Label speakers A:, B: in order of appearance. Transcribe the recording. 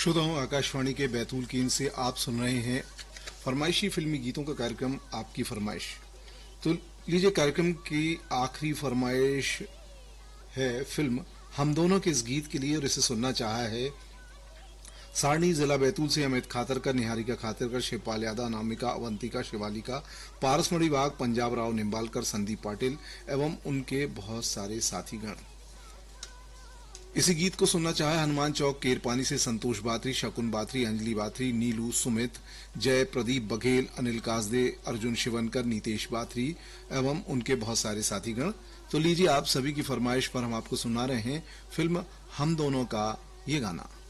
A: श्रोताओं, आकाशवाणी के बैतूल केंद्र से आप सुन रहे हैं फरमाइशी फिल्मी गीतों का कार्यक्रम आपकी फरमाइश। तो लीजिए, कार्यक्रम की आखिरी फरमाइश है फिल्म हम दोनों के इस गीत के लिए, और इसे सुनना चाहा है सारणी जिला बैतूल से अमित खातरकर, निहारिका खातरकर, शिवपाल यादव, अनामिका, अवंतिका, शिवालिका, पारसमढ़ी बाग, पंजाब राव निम्बालकर, संदीप पाटिल एवं उनके बहुत सारे साथीगण। इसी गीत को सुनना चाहे हनुमान चौक केरपानी से संतोष बात्री, शकुन बात्री, अंजलि बात्री, नीलू, सुमित, जय, प्रदीप बघेल, अनिल कासदे, अर्जुन शिवनकर, नीतेश बात्री एवं उनके बहुत सारे साथीगण। तो लीजिए, आप सभी की फरमाइश पर हम आपको सुना रहे हैं फिल्म हम दोनों का ये गाना।